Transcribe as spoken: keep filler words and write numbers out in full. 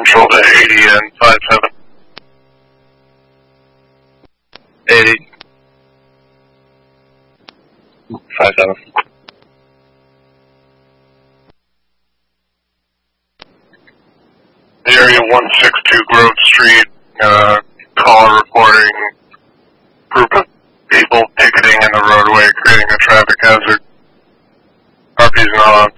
control to eighty and five seven. eighty. five seven. Area one sixty-two Grove Street, uh, call reporting group of people picketing in the roadway, creating a traffic hazard. R P's not on.